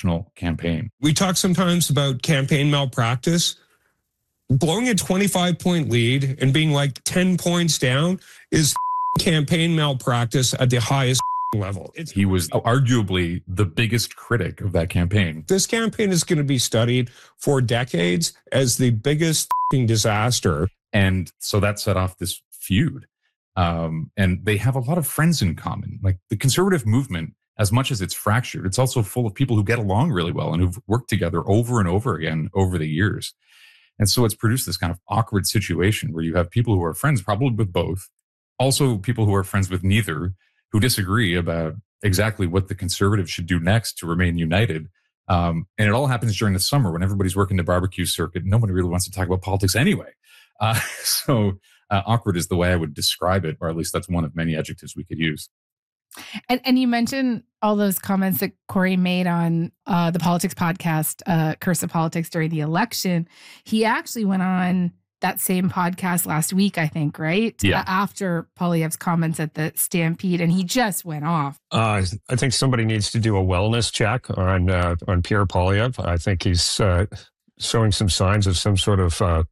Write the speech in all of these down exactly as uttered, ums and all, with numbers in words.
national campaign. We talk sometimes about campaign malpractice. Blowing a twenty-five point lead and being like ten points down is campaign malpractice at the highest level. It's he was arguably the biggest critic of that campaign. This campaign is going to be studied for decades as the biggest disaster. And so that set off this feud. Um, and they have a lot of friends in common. Like the conservative movement, as much as it's fractured, it's also full of people who get along really well and who've worked together over and over again over the years. And so it's produced this kind of awkward situation where you have people who are friends probably with both, also people who are friends with neither, who disagree about exactly what the conservatives should do next to remain united. Um, and it all happens during the summer when everybody's working the barbecue circuit. Nobody really wants to talk about politics anyway. Uh, so uh, awkward is the way I would describe it, or at least that's one of many adjectives we could use. And, and you mentioned all those comments that Corey made on uh, the Politics podcast, uh, Curse of Politics, during the election. He actually went on that same podcast last week, I think, right? Yeah. Uh, after Poilievre's comments at the Stampede, and he just went off. Uh, I think somebody needs to do a wellness check on uh, on Pierre Poilievre. I think he's uh, showing some signs of some sort of uh,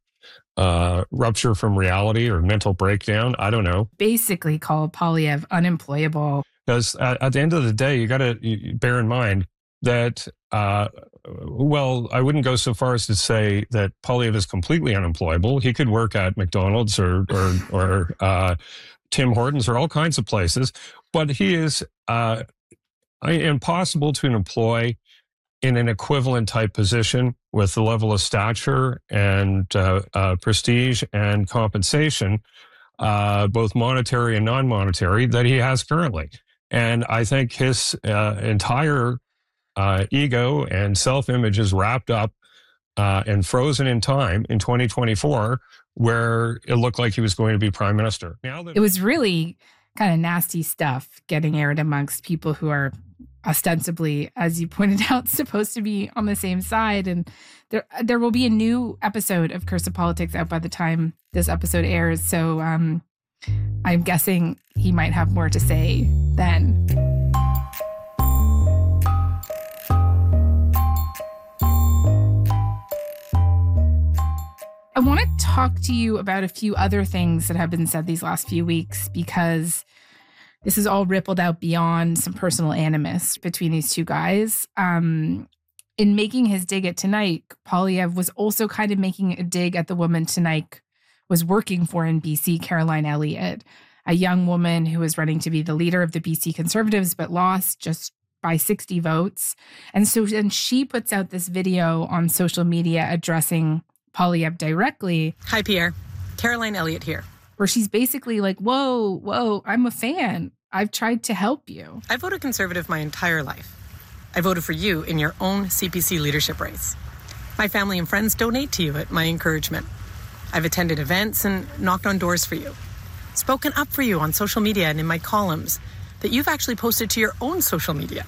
uh, rupture from reality or mental breakdown. I don't know. Basically called Poilievre unemployable. Because at, at the end of the day, you got to bear in mind that, uh, well, I wouldn't go so far as to say that Poilievre is completely unemployable. He could work at McDonald's or or, or uh, Tim Hortons or all kinds of places, but he is uh, impossible to employ in an equivalent type position with the level of stature and uh, uh, prestige and compensation, uh, both monetary and non-monetary, that he has currently. And I think his uh, entire uh, ego and self-image is wrapped up uh, and frozen in time in twenty twenty-four, where it looked like he was going to be prime minister. Now that- it was really kind of nasty stuff getting aired amongst people who are ostensibly, as you pointed out, supposed to be on the same side. And there there will be a new episode of Curse of Politics out by the time this episode airs. So um, I'm guessing he might have more to say then. I want to talk to you about a few other things that have been said these last few weeks, because this has all rippled out beyond some personal animus between these two guys. Um, in making his dig at Tonight, Poilievre was also kind of making a dig at the woman Tonight was working for in B C, Caroline Elliott, a young woman who was running to be the leader of the B C Conservatives, but lost just by sixty votes. And so then she puts out this video on social media addressing Poilievre directly. Hi, Pierre. Caroline Elliott here. Where she's basically like, whoa, whoa, I'm a fan. I've tried to help you. I voted Conservative my entire life. I voted for you in your own C P C leadership race. My family and friends donate to you at my encouragement. I've attended events and knocked on doors for you. Spoken up for you on social media and in my columns that you've actually posted to your own social media.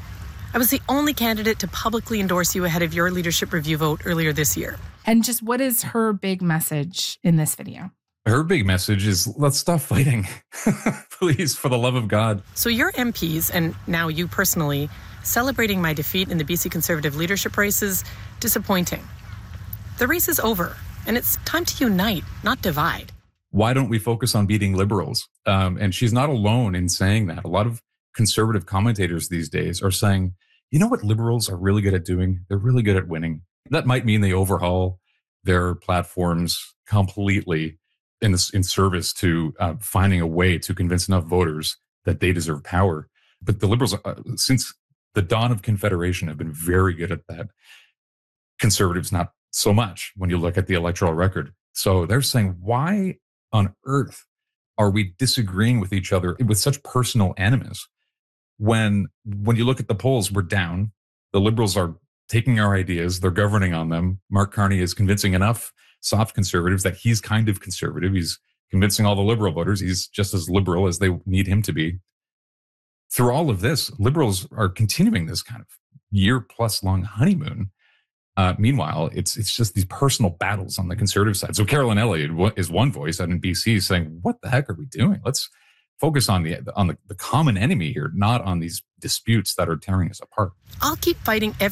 I was the only candidate to publicly endorse you ahead of your leadership review vote earlier this year. And just what is her big message in this video? Her big message is, let's stop fighting. Please, for the love of God. So your M Ps, and now you personally, celebrating my defeat in the B C Conservative leadership race is disappointing. The race is over, and it's time to unite, not divide. Why don't we focus on beating liberals? Um, and she's not alone in saying that. A lot of conservative commentators these days are saying, you know what liberals are really good at doing? They're really good at winning. That might mean they overhaul their platforms completely in this, in service to uh, finding a way to convince enough voters that they deserve power. But the liberals, uh, since the dawn of Confederation, have been very good at that. Conservatives, not so much when you look at the electoral record. So they're saying, why on earth are we disagreeing with each other with such personal animus? When, when you look at the polls, we're down. The liberals are taking our ideas, they're governing on them. Mark Carney is convincing enough soft conservatives that he's kind of conservative. He's convincing all the liberal voters he's just as liberal as they need him to be. Through all of this, liberals are continuing this kind of year-plus long honeymoon. Uh, meanwhile, it's it's just these personal battles on the conservative side. So Caroline Elliott is one voice out in B C saying, what the heck are we doing? Let's focus on the on the, the common enemy here, not on these disputes that are tearing us apart. I'll keep fighting every